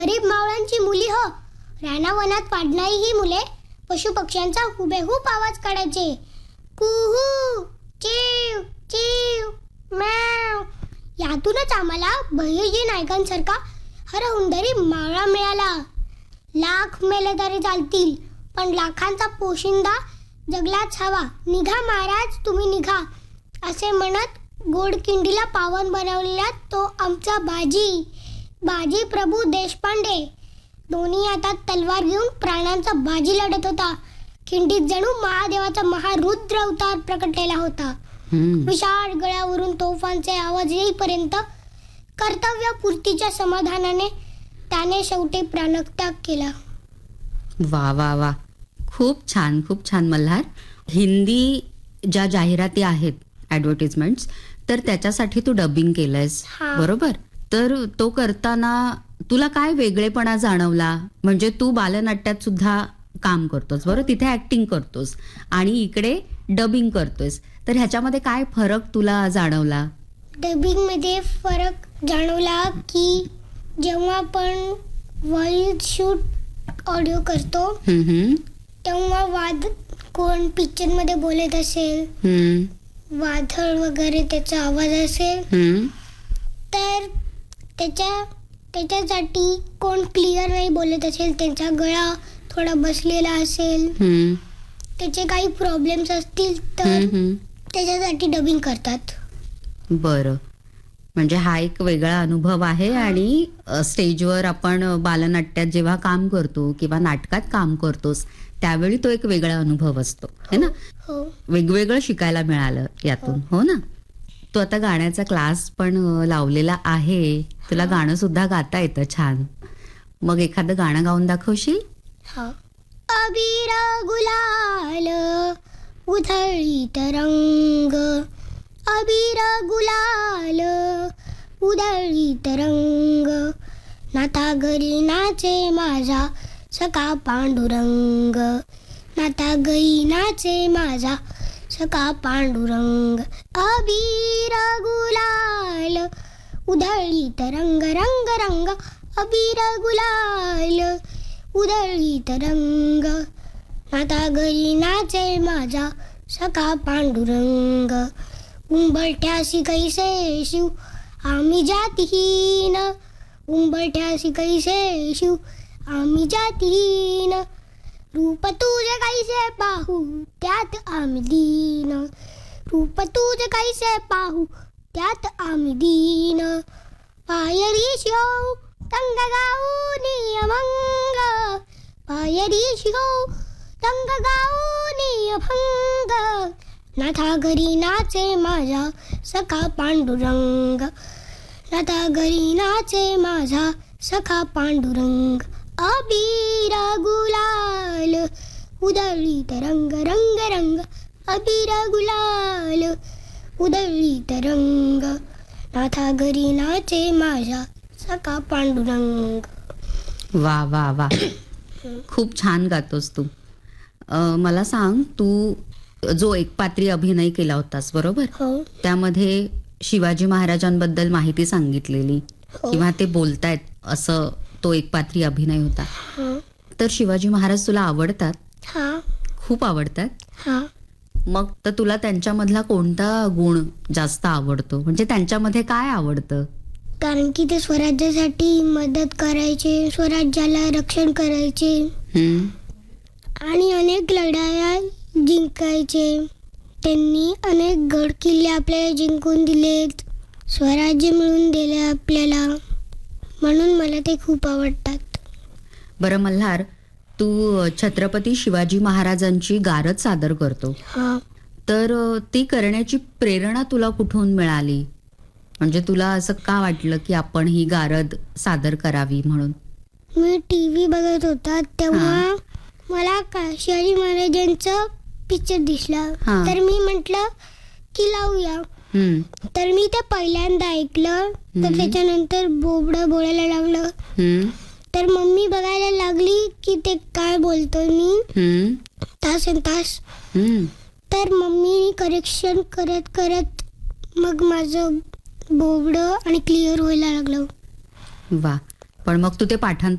गरीब मावळांची मुली हो, रानावनात वाढणारी ही मुले पशुपक्ष्यांचा हुबेहूब आवाज काढायचे. कुहू, चिव चिव, मॅव. यातूनच आम्हाला बहिर्जी नायकांसारखा हरहुंदरी मावळा मिळाला. लाख मेले तरी चालतील, पण लाखांचा पोशिंदा जगलाच हवा. निघा महाराज, तुम्ही निघा, असे म्हणत गोडकिंडीला पावन बनवलेला तो आमचा बाजी प्रभू देशपांडे दोन्ही हातात तलवार घेऊन प्राणांचा बाजी लढत होता. खिंडीत जणू महादेवाचा महारुद्र अवतार प्रकटलेला होता. विशाळ गळ्यावरून तोफांचे आवाज येईपर्यंत कर्तव्यपूर्तीच्या समाधानाने त्याने शेवटी प्राणत्याग केला. वा वा वा, खूप छान मल्हार. हिंदी ज्या जाहिराती आहेत, ॲडव्हर्टिजमेंट्स, तर त्याच्यासाठी तू डबिंग केलंयस, बरोबर? तर तो करताना तुला काय वेगळेपणा जाणवला? म्हणजे तू बालनाट्यात सुद्धा काम करतोस, बरोबर, तिथे ऍक्टिंग करतोस आणि इकडे डबिंग करतोस, तर ह्याच्यामध्ये काय फरक तुला जाणवला? डबिंग मध्ये फरक जाणवला की जेव्हा आपण व्हॉइस शूट ऑडिओ करतो तेव्हा कोण पिक्चर मध्ये बोलत असेल, वादळ वगैरे त्याचा आवाज असेल, तर त्याच्यासाठी कोण क्लिअर नाही बोलत असेल, त्यांचा गळा थोडा बसलेला असेल, त्याचे काही प्रॉब्लेम्स असतील, तर त्याच्यासाठी डबिंग करतात. बरं, म्हणजे हा एक वेगळा अनुभव आहे. आणि स्टेजवर आपण बालनाट्यात जेव्हा काम करतो किंवा नाटकात काम करतोस त्यावेळी तो एक वेगळा अनुभव असतो, है ना? वेगवेगळं शिकायला मिळालं यातून, हो ना? तू आता गाण्याचा क्लास पण लावलेला आहे, तुला गाणं सुद्धा गाता येतं छान. मग एखादं गाणं गाऊन दाखवशील? अबीर गुलाल उधळी तरंग, अबीर गुलाल उधळी तरंग, नाता घरी नाचे माझा सखा पांडुरंग, नाता घरी नाचे माझा सखा पांडुरंग. अबीर गुलाल उधळी तरंग, रंग रंग, अबीर गुलाल उधळी तरंग, नाता घरी नाचे माझा सखा पांडुरंग. उंबरठ्याशी कैसे शिव आम्ही जातीहीन, उंबरठ्याशी कैसे शिव आम्ही जातीहीन, रूप तुझे कैसे पाहू त्यात आम्ही दीन, रूप तुझे कैसे पाहू त्यात आम्ही दीन. पायरी शिव तंग गाऊनी अभंग, पायरी शिव तंग गाऊनी अभंग, नाथा घरी नाचे माझा सखा पांडुरंग, नाथा घरी नाचे माझा सखा पांडुरंग. अबीर गुलाल उधळी तरंग, रंग रंग, अबीर गुलाल उधळी तरंग, नाथा घरी नाचे माझा सखा पांडुरंग. वा वा वा, खूप छान गातोस तू. मला सांग, तू जो एकपात्री अभिनय केला होतास, बरोबर? त्यामध्ये शिवाजी महाराजांबद्दल माहिती सांगितलेली किंवा ते बोलतायत असं तो एकपात्री अभिनय होता. तर शिवाजी महाराज तुला आवडतात? खूप आवडतात? मग तर तुला त्यांच्यामधला कोणता गुण जास्त आवडतो? म्हणजे त्यांच्यामध्ये काय आवडतं? कारण की ते स्वराज्यासाठी मदत करायचे, स्वराज्याला रक्षण करायचे आणि अनेक लढाया जिंकायचे. त्यांनी अनेक गड किल्ले आपल्याला जिंकून दिलेत, स्वराज्य मिळवून दिले आपल्याला, म्हणून मला ते खूप आवडतात. बरं मल्हार, तू छत्रपती शिवाजी महाराजांची गारद सादर करतो, तर ती करण्याची प्रेरणा तुला कुठून मिळाली? म्हणजे तुला असं का वाटलं की आपण ही गारद सादर करावी म्हणून? मी टीव्ही बघत होता तेव्हा मला शिवाजी महाराजांचं पिक्चर दिसला, तर मी म्हटलं की लावूया. तर मी ते पहिल्यांदा ऐकलं, तर त्याच्यानंतर बोबडं बोलायला लागलं, तर मम्मी बघायला लागली की ते काय बोलतो मी तासन तास. तर मम्मी करेक्शन करत करत मग माझं बोबडं आणि क्लिअर व्हायला लागलं. वा, पण मग तू ते पाठांतर